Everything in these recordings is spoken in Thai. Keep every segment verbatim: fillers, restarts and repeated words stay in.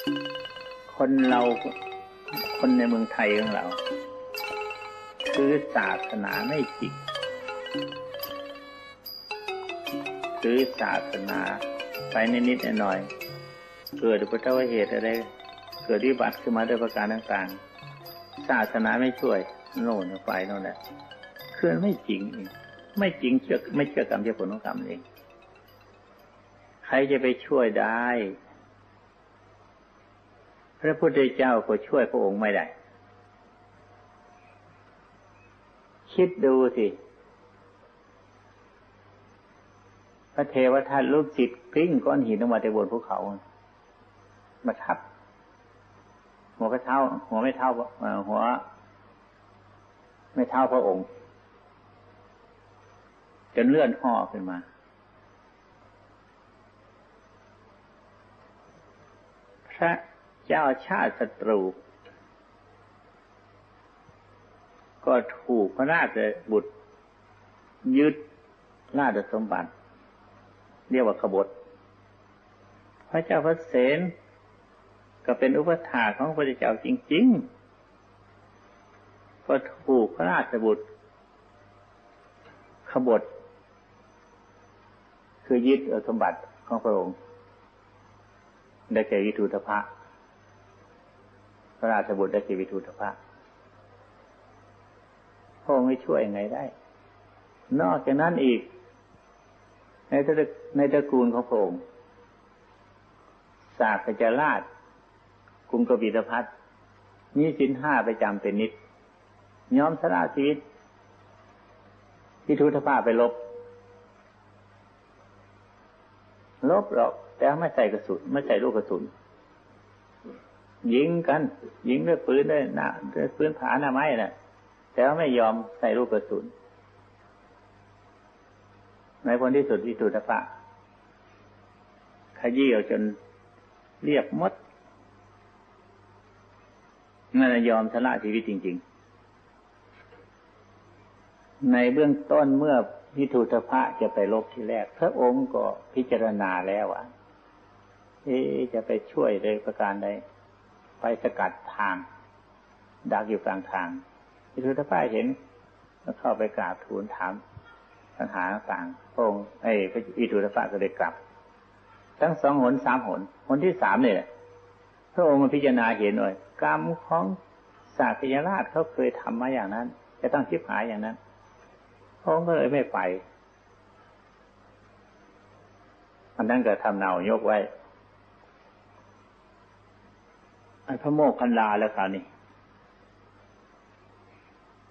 คนเราคนในเมืองไทยของเราคือศาสนาไม่จริงคือศาสนาไปนิดๆหน่อยๆเกิดอุบัติเหตุอะไรเกิดวิบัติขึ้นมาด้วยประการต่างๆศาสนาไม่ช่วยโน่นไปโน่นแหละคือไม่จริงเองไม่จริงเชื่อไม่เชื่อกรรมเชื่อผลของกรรมเองใครจะไปช่วยได้พระพุทธเจ้าก็ช่วยพระองค์ไม่ได้คิดดูสิพระเทวทัตลูกศิษย์กลิ้งก้อนหินลงมาจากบนภูเขามาทับหัวไม่เท่าหัวไม่เท่าหัวไม่เท่าพระองค์จนเลื่อนห่อขึ้นมาพระเจ้าชาติศัตรูก็ถูกพระราชบุตรยึดราชสมบัติเรียกว่าขบฏพระเจ้าพระเสนก็เป็นอุปถากของพระพุทธเจ้าจริงๆก็ถูกพระราชบุตรขบฏคือยึดสมบัติของพระองค์ได้แก่วิทูตภะพระราชบุตรได้แก่วิทูตภะพระองค์ไม่ช่วยยังไงได้นอกจากนั้นอีกในตระในตระกูลของพระองค์ศาสจราชกรุงกบิลพัสมีศีลห้าประจำเป็นนิดยอมสละชีวิตวิทูตภะไปลบลบหรอกแต่ไม่ใส่กระสุนไม่ใส่ลูกกระสุนยิงกันยิงด้วยปืนด้วยนะด้วยปืนผาหน้าไม้น่ะแต่ว่าไม่ยอมใส่ลูกกระสุนในผลที่สุดวิทูตภะขยี้เอาจนเรียบหมดนั่นยอมสละชีวิตจริงๆในเบื้องต้นเมื่อวิทูตภะจะไปรบที่แรกพระองค์ก็พิจารณาแล้วว่าเอ๊ะจะไปช่วยโดยประการใดไปสกัดทางดักอยู่กลางทางวิทูตภะเห็นแล้วเข้าไปกราบทูลถามปัญหาต่างพระองค์ไอ้วิทูตภะก็เลยกลับทั้งสองหนสามหนหนที่สามเนี่ยพระองค์มาพิจารณาเห็นว่ากรรมของศาสยราชเขาเคยทำมาอย่างนั้นจะต้องชิบหายอย่างนั้นพระองค์ก็เลยไม่ไปอันนั้นก็ทำเนายกไว้อันพระโมคคัลลาแล้วคราวนี้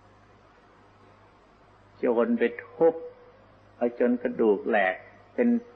โจรไปทุบเอาจนกระดูกแหลกเป็น